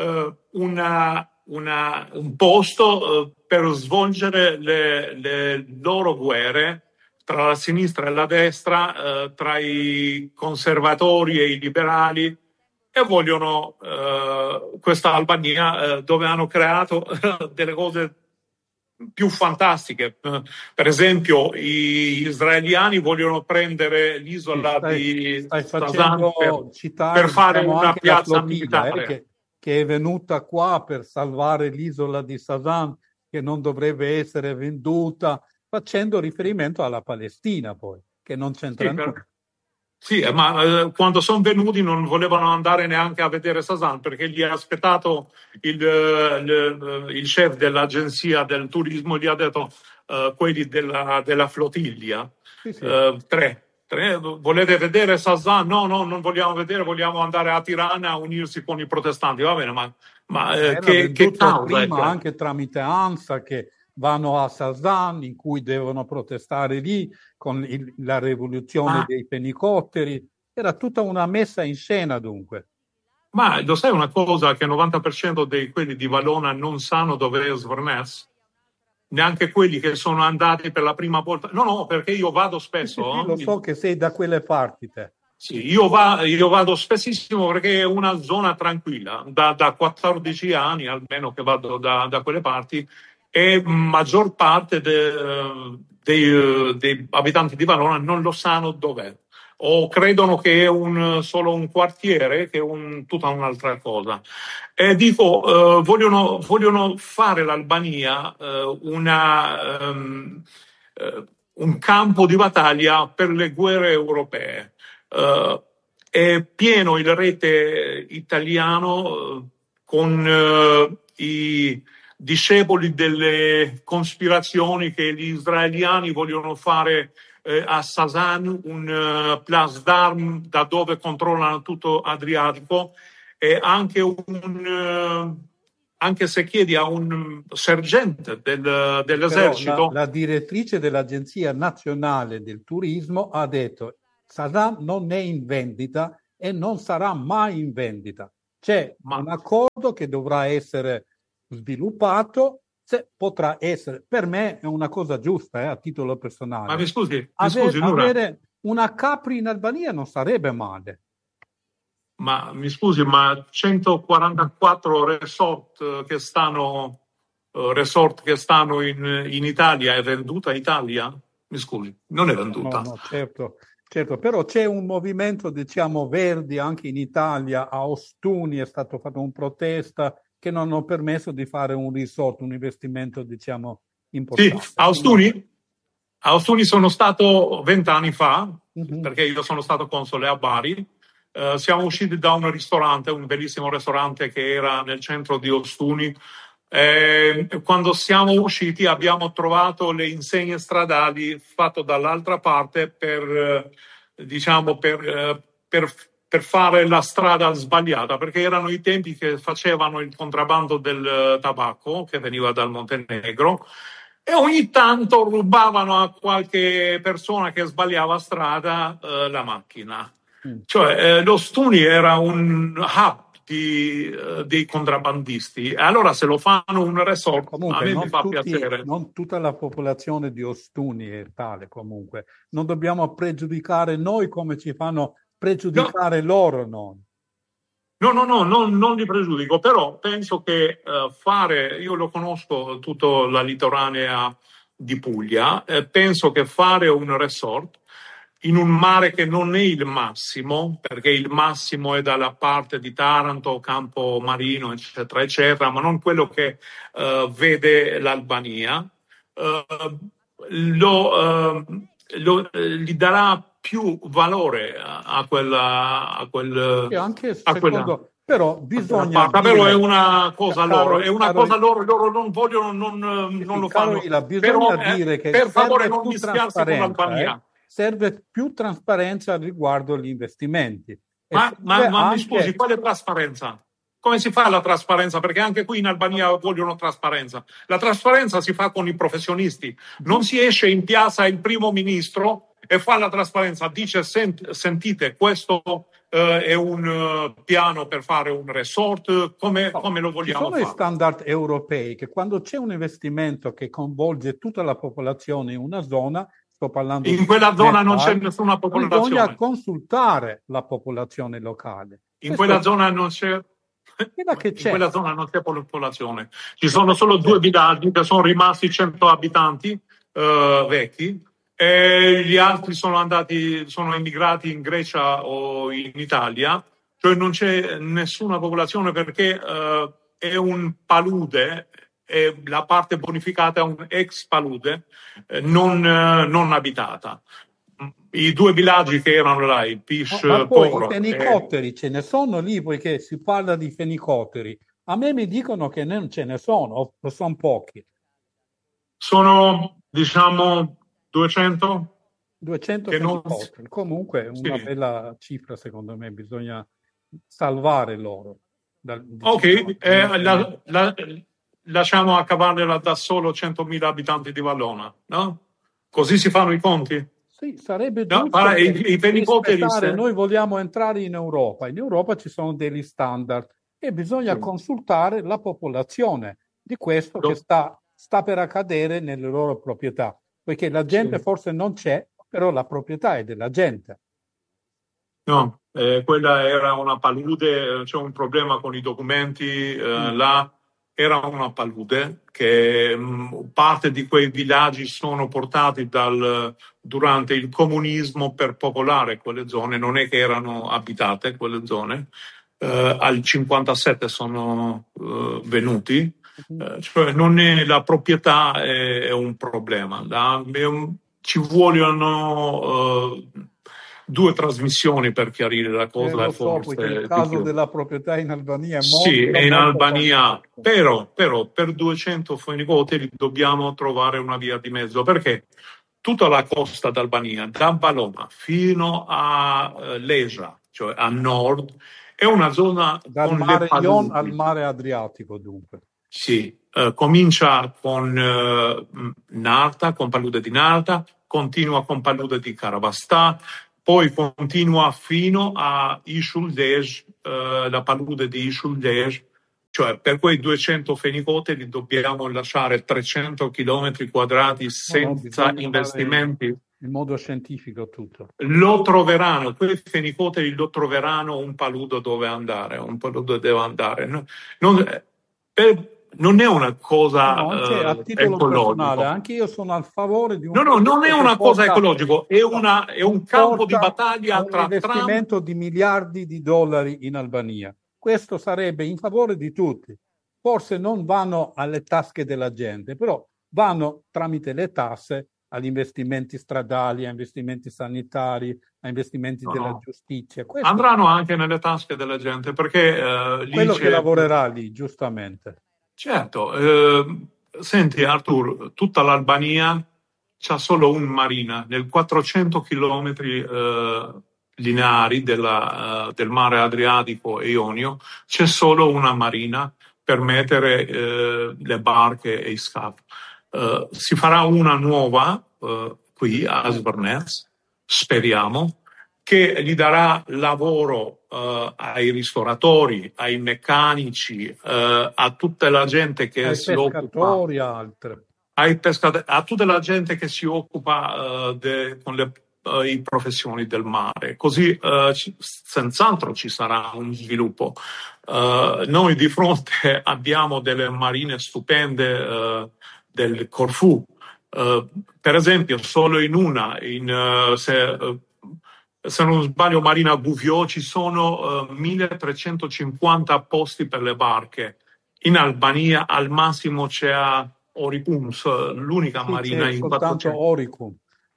una, una, un posto per svolgere le, le loro guerre tra la sinistra e la destra, tra i conservatori e i liberali, e vogliono questa Albania dove hanno creato delle cose più fantastiche. Per esempio, gli israeliani vogliono prendere l'isola sì, stai, di stai Sazan per, citare, per fare diciamo, una anche piazza la flotilla, militare. Eh, che, che è venuta qua per salvare l'isola di Sazan, che non dovrebbe essere venduta, facendo riferimento alla Palestina, poi, che non c'entra Sì, nulla. per... Sì, ma eh, quando sono venuti non volevano andare neanche a vedere Sazan, perché gli ha aspettato il, il, il chef dell'agenzia del turismo, gli ha detto uh, quelli della, della flottiglia, sì, sì. Uh, tre, tre, volete vedere Sazan? No, no, non vogliamo vedere, vogliamo andare a Tirana a unirsi con i protestanti, va bene, ma, ma eh, che, che causa prima è anche tramite ANSA che vanno a Sazan, in cui devono protestare lì con il, la rivoluzione ma, dei fenicotteri. Era tutta una messa in scena, dunque. Ma lo sai una cosa, che il novanta per cento di quelli di Valona non sanno dove è Svornes? Neanche quelli che sono andati per la prima volta. No, no, perché io vado spesso. Sì, sì, lo so che sei da quelle parti te. Sì, io, va, io vado spessissimo perché è una zona tranquilla. Da, da quattordici anni almeno che vado da, da quelle parti, e maggior parte de, dei, dei abitanti di Valona non lo sanno dov'è, o credono che è un, solo un quartiere, che è un, tutta un'altra cosa. E dico, eh, vogliono, vogliono fare l'Albania eh, una, um, eh, un campo di battaglia per le guerre europee. Uh, è pieno il rete italiano con eh, i discepoli delle cospirazioni che gli israeliani vogliono fare eh, a Sasan, un uh, place d'armes da dove controllano tutto Adriatico, e anche un uh, anche se chiedi a un sergente del, dell'esercito. La, la direttrice dell'Agenzia Nazionale del Turismo ha detto: Sasan non è in vendita e non sarà mai in vendita. C'è Ma... un accordo che dovrà essere sviluppato, se potrà essere, per me è una cosa giusta, eh, a titolo personale. Ma mi scusi, mi Aver, scusi Nura. Avere una Capri in Albania non sarebbe male. Ma mi scusi, ma centoquarantaquattro resort che stanno uh, resort che stanno in, in Italia è venduta in Italia? Mi scusi, non è venduta. No, no, certo, certo, però c'è un movimento, diciamo, verdi anche in Italia. A Ostuni è stato fatto un protesta che non hanno permesso di fare un resort, un investimento, diciamo, importante. Sì, a Ostuni, a Ostuni sono stato vent'anni fa, mm-hmm. perché io sono stato console a Bari. Uh, siamo usciti da un ristorante, un bellissimo ristorante che era nel centro di Ostuni. E quando siamo usciti abbiamo trovato le insegne stradali fatte dall'altra parte per, diciamo, per, per, per fare la strada sbagliata, perché erano i tempi che facevano il contrabbando del tabacco che veniva dal Montenegro, e ogni tanto rubavano a qualche persona che sbagliava strada uh, la macchina. Cioè, eh, lo Stuni era un hub di, uh, dei contrabbandisti, e allora se lo fanno un resort, comunque, a me non mi fa tutti, piacere. Non tutta la popolazione di Ostuni è tale, comunque. Non dobbiamo pregiudicare noi come ci fanno pregiudicare no. loro, no? No, no, no, non, non li pregiudico, però penso che uh, fare, io lo conosco tutta la litoranea di Puglia, eh, penso che fare un resort in un mare che non è il massimo, perché il massimo è dalla parte di Taranto, Campo Marino, eccetera, eccetera, ma non quello che uh, vede l'Albania, uh, lo, uh, lo, gli darà più valore a, a quella... A quel, e anche a secondo, quella, però bisogna parte, dire, però è una cosa caro, loro, è una caro, cosa loro, loro non vogliono, non, sì, non lo caro, fanno. Ila, bisogna però, dire eh, che per favore non più mischiarsi con l'Albania. Eh? Serve più trasparenza riguardo agli investimenti. Ma, ma, ma anche... mi scusi, quale trasparenza? Come si fa la trasparenza? Perché anche qui in Albania vogliono trasparenza. La trasparenza si fa con i professionisti. Non si esce in piazza il primo ministro e fa la trasparenza. Dice, sent, sentite, questo uh, è un uh, piano per fare un resort, come, no, come lo vogliamo fare? Ci sono fare? I standard europei che quando c'è un investimento che coinvolge tutta la popolazione in una zona, sto parlando in quella zona non c'è nessuna popolazione. Bisogna consultare la popolazione locale. In Questo... quella zona non c'è... Che c'è. In quella zona non c'è popolazione. Ci sono solo due villaggi che sono rimasti cento abitanti uh, vecchi, e gli altri sono andati, sono emigrati in Grecia o in Italia. Cioè non c'è nessuna popolazione perché uh, è un palude. E la parte bonificata è un ex palude eh, non, eh, non abitata. I due villaggi che erano là, il Pish no, ma poi Poro, i fenicotteri e... ce ne sono lì, poiché si parla di fenicotteri. A me mi dicono che non ce ne sono, o sono pochi. Sono, diciamo, duecento? duecento fenicotteri. Non... Comunque è una sì. bella cifra, secondo me, bisogna salvare loro. Dal, diciamo, ok, eh, la, la, lasciamo a cavallo da solo centomila abitanti di Vallona, no? Così si fanno i conti? Sì, sarebbe giusto. No, i, i fenicotteri se... Noi vogliamo entrare in Europa. In Europa ci sono degli standard e bisogna sì. consultare la popolazione di questo Do... che sta, sta per accadere nelle loro proprietà, perché la gente sì. forse non c'è, però la proprietà è della gente. No, eh, quella era una palude, c'è un problema con i documenti, eh, mm. là era una palude che mh, parte di quei villaggi sono portati dal, durante il comunismo per popolare quelle zone, non è che erano abitate quelle zone, eh, al cinquantasette sono eh, venuti, eh, cioè non è, la proprietà è, è un problema, la, è un, ci vogliono... Eh, due trasmissioni per chiarire la cosa. Eh, lo so, forse perché il caso della proprietà in Albania è molto, sì, è in molto Albania, complicato. però, però per duecento fenicoteri dobbiamo trovare una via di mezzo, perché tutta la costa d'Albania, da Valona fino a eh, Leja, cioè a nord, è una zona Dal con mare le Ion al paludi. mare Adriatico, dunque. Sì, eh, comincia con eh, Narta, con palude di Narta, continua con palude di Karavasta, poi continua fino a Ishuldej, eh, la palude di Ishuldej, cioè per quei duecento fenicoteri dobbiamo lasciare trecento chilometri quadrati No, no, senza bisogna investimenti. fare in modo scientifico tutto. Lo troveranno, quei fenicoteri lo troveranno un paludo dove andare, un paludo deve andare. No- Non, per- non è una cosa No, anche a eh, titolo personale, ecologica. anche io sono a favore di un No, no, non è progetto che una cosa porta, ecologica, è, una- è un campo di porta battaglia a un tra Trump. investimento di miliardi di dollari in Albania. Questo sarebbe in favore di tutti. Forse non vanno alle tasche della gente, però vanno tramite le tasse agli investimenti stradali, a investimenti sanitari, a investimenti No, della no. giustizia. Questo Andranno anche nelle tasche della gente, perché eh, lì quello che c'è... lavorerà lì, giustamente. Certo, eh, senti Artur, tutta l'Albania c'ha solo un marina, nel quattrocento chilometri eh, lineari della, eh, del mare Adriatico e Ionio c'è solo una marina per mettere eh, le barche e i scafi. Eh, si farà una nuova eh, qui a Svernez, speriamo, che gli darà lavoro eh, ai ristoratori, ai meccanici, eh, a tutta la gente che Ai si occupa, pescatori, altre. ai pescatori, a tutta la gente che si occupa eh, de, con le eh, i professioni del mare. Così eh, ci, senz'altro ci sarà un sviluppo. Eh, noi di fronte abbiamo delle marine stupende eh, del Corfù. Uh, per esempio, solo in una, in, uh, se, uh, se non sbaglio, Marina Gouviot, ci sono uh, milletrecentocinquanta posti per le barche. In Albania al massimo c'è a Oricums, l'unica Sì, marina c'è in soltanto quattrocento, Oricum.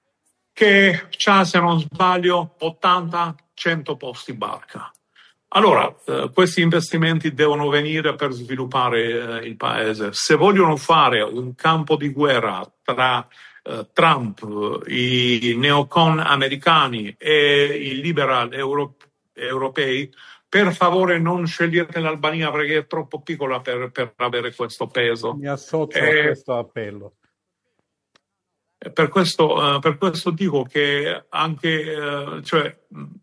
che c'ha, se non sbaglio, ottanta cento posti barca. Allora, eh, questi investimenti devono venire per sviluppare eh, il paese. Se vogliono fare un campo di guerra tra eh, Trump, i neocon americani e i liberal euro- europei, per favore non scegliete l'Albania perché è troppo piccola per, per avere questo peso. Mi associo E a questo appello. per questo, eh, per questo dico che anche, eh, cioè,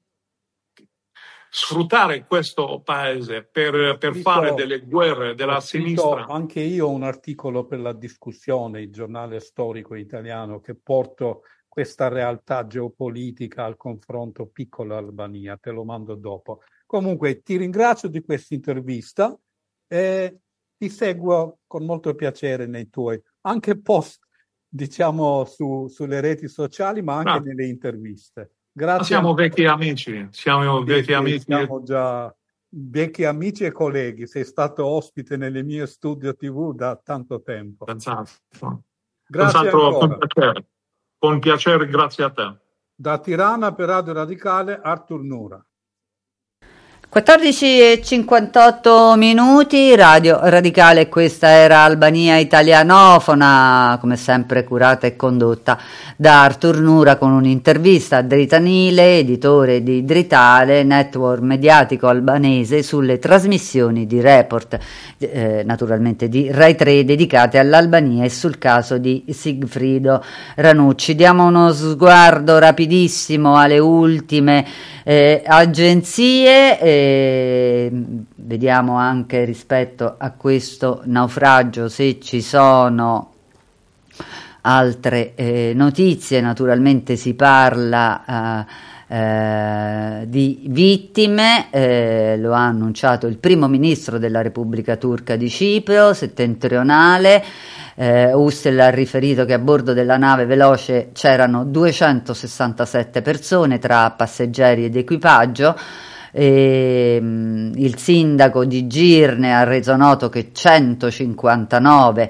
sfruttare questo paese per, per Scritto- fare delle guerre della Ho scritto sinistra. anche io un articolo per La Discussione, il giornale storico italiano, che porto questa realtà geopolitica al confronto piccolo Albania. Te lo mando dopo. Comunque ti ringrazio di questa intervista e ti seguo con molto piacere nei tuoi anche post, diciamo, su, sulle reti sociali, ma anche Ah. nelle interviste. Ma Grazie. siamo ancora. vecchi amici, siamo Sì, vecchi sì, amici. siamo già vecchi amici e colleghi. Sei stato ospite nelle mie studio tivù da tanto tempo. Senz'altro. Grazie Senz'altro, con ancora. piacere. Con piacere, grazie a te. Da Tirana per Radio Radicale, Artur Nura. quattordici e cinquantotto minuti, Radio Radicale, questa era Albania Italianofona, come sempre curata e condotta da Artur Nura, con un'intervista a Dritanile, editore di Dritale, network mediatico albanese, sulle trasmissioni di report, eh, naturalmente di Rai tre, dedicate all'Albania e sul caso di Sigfrido Ranucci. Diamo uno sguardo rapidissimo alle ultime eh, agenzie. Eh, vediamo anche rispetto a questo naufragio se ci sono altre eh, notizie. Naturalmente si parla eh, eh, di vittime, eh, lo ha annunciato il primo ministro della Repubblica Turca di Cipro settentrionale. Eh, Ussel ha riferito che a bordo della nave veloce c'erano duecentosessantasette persone tra passeggeri ed equipaggio. E, mh, il sindaco di Girne ha reso noto che centocinquantanove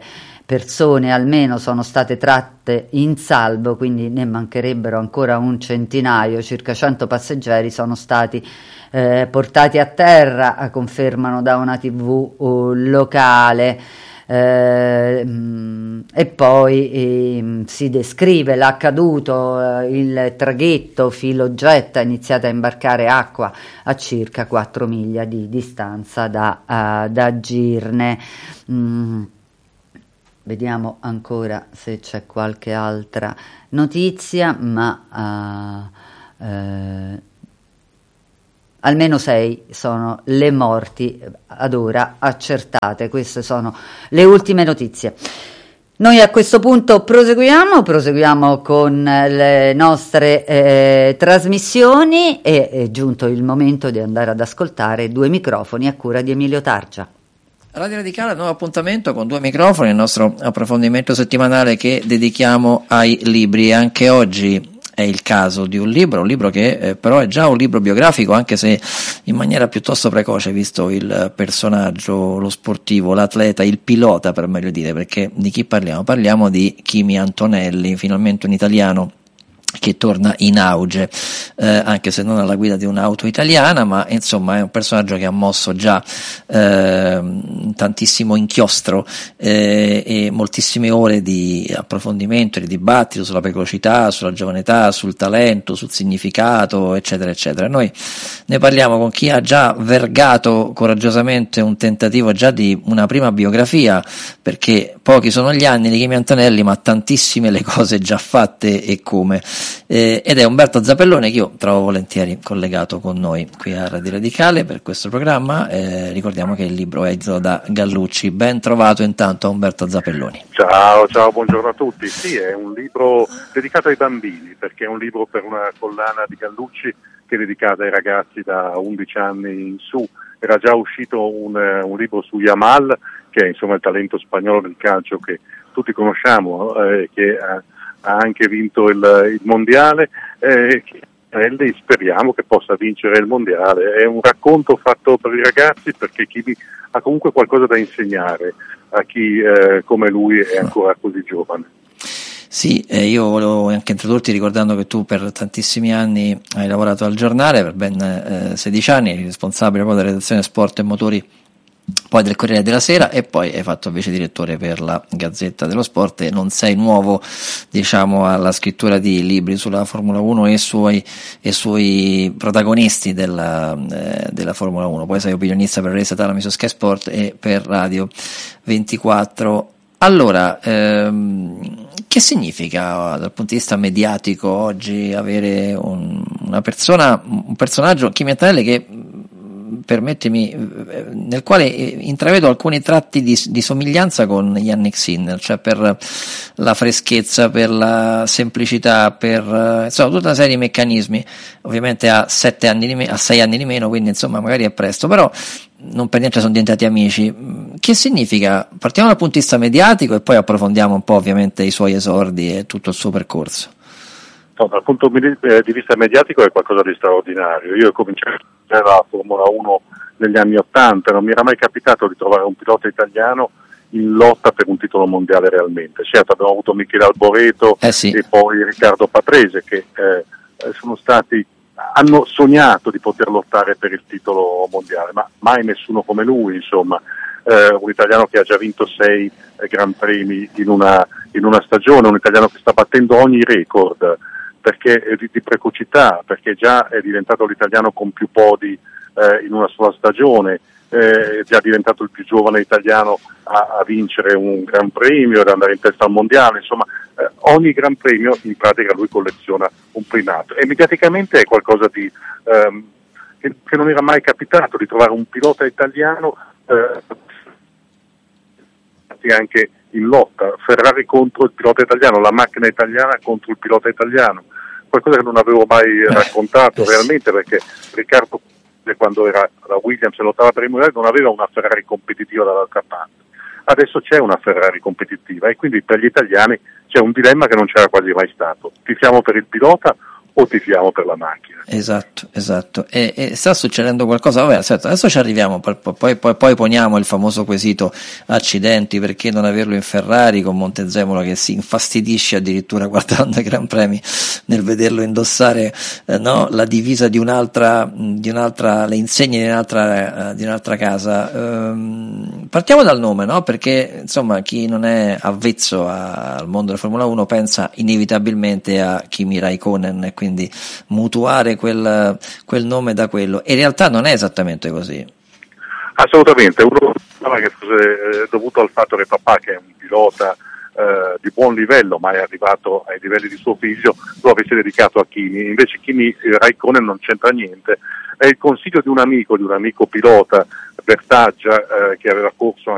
persone almeno sono state tratte in salvo, quindi ne mancherebbero ancora un centinaio, circa cento passeggeri sono stati eh, portati a terra, confermano da una tivù uh, locale. Eh, e poi eh, si descrive l'accaduto, eh, il traghetto filogetta ha iniziato a imbarcare acqua a circa quattro miglia di distanza da, uh, da Girne. Mm. Vediamo ancora se c'è qualche altra notizia, ma uh, eh, almeno sei sono le morti ad ora accertate. Queste sono le ultime notizie. Noi a questo punto proseguiamo, proseguiamo con le nostre eh, trasmissioni e è giunto il momento di andare ad ascoltare Due microfoni a cura di Emilio Targia. Radio Radicale, nuovo appuntamento con Due microfoni, il nostro approfondimento settimanale che dedichiamo ai libri. Anche oggi è il caso di un libro, un libro che eh, però è già un libro biografico, anche se in maniera piuttosto precoce, visto il personaggio, lo sportivo, l'atleta, il pilota per meglio dire, perché di chi parliamo? Parliamo di Kimi Antonelli, finalmente un italiano che torna in auge, eh, anche se non alla guida di un'auto italiana, ma insomma è un personaggio che ha mosso già eh, tantissimo inchiostro eh, e moltissime ore di approfondimento, di dibattito sulla precocità, sulla giovane età, sul talento, sul significato, eccetera eccetera. Noi ne parliamo con chi ha già vergato coraggiosamente un tentativo già di una prima biografia, perché pochi sono gli anni di Kimi Antonelli, ma tantissime le cose già fatte e come. Eh, ed è Umberto Zappellone, che io trovo volentieri collegato con noi qui a Radio Radicale per questo programma. Eh, ricordiamo che il libro è edito da Gallucci. Ben trovato intanto Umberto Zappelloni. Ciao, ciao, buongiorno a tutti. Sì, è un libro dedicato ai bambini, perché è un libro per una collana di Gallucci che è dedicata ai ragazzi da undici anni in su. Era già uscito un, un libro su Yamal, che è insomma il talento spagnolo del calcio che tutti conosciamo, eh, che ha ha anche vinto il, il mondiale eh, e speriamo che possa vincere il mondiale. È un racconto fatto per i ragazzi, perché chi ha comunque qualcosa da insegnare a chi eh, come lui è ancora così giovane. Sì, eh, io volevo anche introdurti ricordando che tu per tantissimi anni hai lavorato al giornale, per ben eh, sedici anni, eri responsabile poi della redazione sport e motori poi del Corriere della Sera, e poi hai fatto vice direttore per la Gazzetta dello Sport, e non sei nuovo, diciamo, alla scrittura di libri sulla Formula uno e suoi e suoi protagonisti della, eh, della Formula uno. Poi sei opinionista per Race Atalami su Sky Sport e per Radio ventiquattro. Allora, ehm, che significa dal punto di vista mediatico oggi avere un, una persona, un personaggio, Kimi Antonelli, che permettimi, nel quale intravedo alcuni tratti di, di somiglianza con Yannick Sinner, cioè per la freschezza, per la semplicità, per insomma tutta una serie di meccanismi. Ovviamente ha sette anni di meno, ha sei anni di meno, quindi insomma magari è presto, però non per niente sono diventati amici. Che significa? Partiamo dal punto di vista mediatico e poi approfondiamo un po' ovviamente i suoi esordi e tutto il suo percorso. No, dal punto di vista mediatico è qualcosa di straordinario. Io ho cominciato la Formula uno negli anni Ottanta, non mi era mai capitato di trovare un pilota italiano in lotta per un titolo mondiale realmente. Certo, abbiamo avuto Michele Alboreto eh sì. e poi Riccardo Patrese, che eh, sono stati, hanno sognato di poter lottare per il titolo mondiale, ma mai nessuno come lui, insomma. Eh, un italiano che ha già vinto sei eh, Gran Premi in una, in una stagione, un italiano che sta battendo ogni record, perché di, di precocità, perché già è diventato l'italiano con più podi eh, in una sola stagione, eh, è già diventato il più giovane italiano a, a vincere un Gran Premio, ad andare in testa al mondiale, insomma eh, ogni Gran Premio in pratica lui colleziona un primato, e mediaticamente è qualcosa di ehm, che, che non era mai capitato, di trovare un pilota italiano eh, anche in lotta, Ferrari contro il pilota italiano, la macchina italiana contro il pilota italiano, qualcosa che non avevo mai raccontato realmente, perché Riccardo quando era la Williams e lottava per il mondiale non aveva una Ferrari competitiva dall'altra parte. Adesso c'è una Ferrari competitiva e quindi per gli italiani c'è un dilemma che non c'era quasi mai stato: tifiamo per il pilota o tifiamo per la macchina. Esatto, esatto. E, e sta succedendo qualcosa? Vabbè, aspetta, adesso ci arriviamo, poi, poi, poi, poi poniamo il famoso quesito accidenti, perché non averlo in Ferrari, con Montezemolo che si infastidisce addirittura guardando i Gran Premi nel vederlo indossare eh, no, la divisa di un'altra, di un'altra, le insegne di un'altra, uh, di un'altra casa. Um, partiamo dal nome, no? Perché insomma chi non è avvezzo a, al mondo della Formula uno pensa inevitabilmente a Kimi Raikkonen e quindi mutuare quel, quel nome da quello, e in realtà non è esattamente così. Assolutamente, uno pensava che fosse dovuto al fatto che papà, che è un pilota eh, di buon livello, ma è arrivato ai livelli di suo figlio, lo avesse dedicato a Kimi. Invece Kimi Raikkonen non c'entra niente, è il consiglio di un amico, di un amico pilota, Bertaggia, eh, che aveva corso